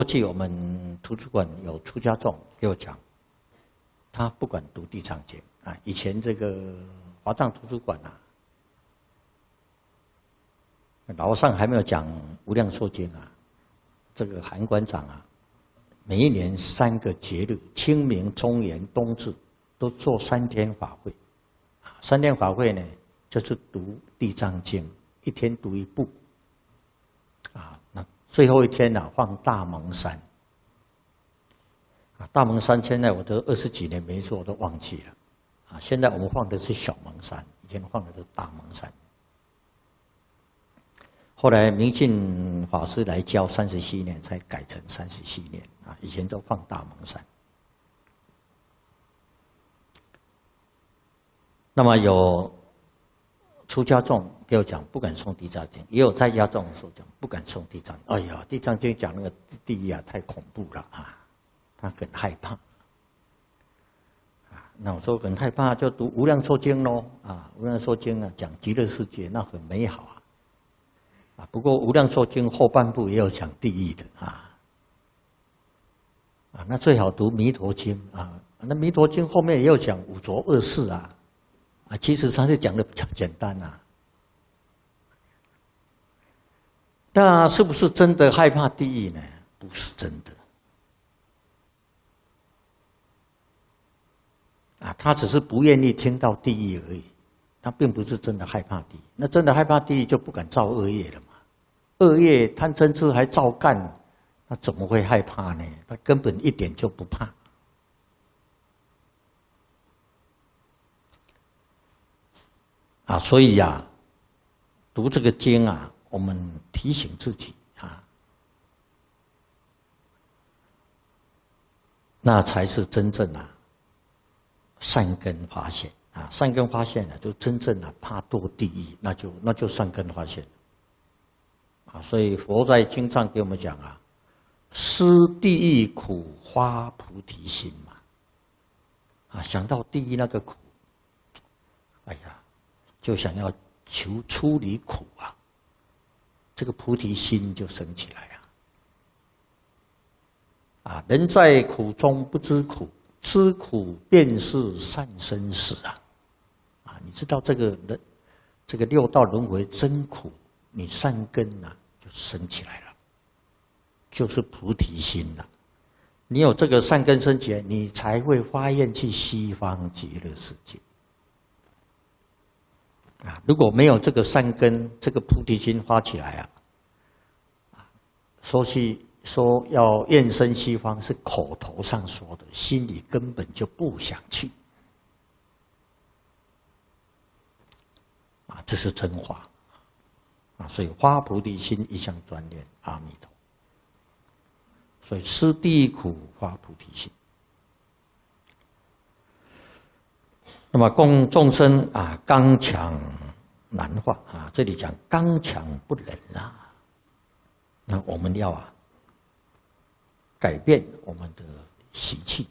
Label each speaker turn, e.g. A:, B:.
A: 过去我们图书馆有出家众给我讲，他不管读地藏经啊，以前这个华藏图书馆啊，楼上还没有讲无量寿经啊，这个韩馆长啊，每一年3个节日，清明、中元、冬至，都做3天法会。3天法会呢，就是读地藏经，1天读1部。啊，那最后一天呢，放大蒙山。啊，大蒙山现在我都20几年没做，都忘记了。啊，现在我们放的是小蒙山，以前放的是大蒙山。后来明镜法师来教37年，才改成37年。啊，以前都放大蒙山。那么有出家众给我讲不敢诵地藏经，也有在家众说讲不敢诵地藏经。哎呀，地藏经讲那个地狱啊，太恐怖了啊，他很害怕。啊，那我说很害怕，就读无量寿经咯。啊，无量寿经啊，讲极乐世界，那很美好啊。啊，不过无量寿经后半部也有讲地狱的啊。啊，那最好读弥陀经啊，那弥陀经后面也有讲五浊恶世啊。啊，其实他是讲的比较简单呐。那是不是真的害怕地狱呢？不是真的。啊，他只是不愿意听到地狱而已，他并不是真的害怕地狱。那真的害怕地狱就不敢造恶业了嘛。恶业贪嗔痴还照干，他怎么会害怕呢？他根本一点就不怕。啊，所以呀，读这个经啊，我们提醒自己啊，那才是真正啊善根发现啊，善根发现了，就真正啊怕堕地狱，那就善根发现啊。所以佛在经上给我们讲啊，思地狱苦，发菩提心嘛。啊，想到地狱那个苦，哎呀。就想要求出离苦啊，这个菩提心就升起来啊！啊，人在苦中不知苦，知苦便是善生死啊！啊，你知道这个六道轮回真苦，你善根啊就升起来了，就是菩提心了。你有这个善根升起来，你才会发愿去西方极乐世界。啊，如果没有这个善根，这个菩提心发起来啊，说要愿生西方是口头上说的，心里根本就不想去。啊，这是真话。啊，所以发菩提心，一向专念阿弥陀。所以思地狱苦，发菩提心。那么供众生啊，刚强难化啊，这里讲刚强不忍啊。那我们要啊，改变我们的习气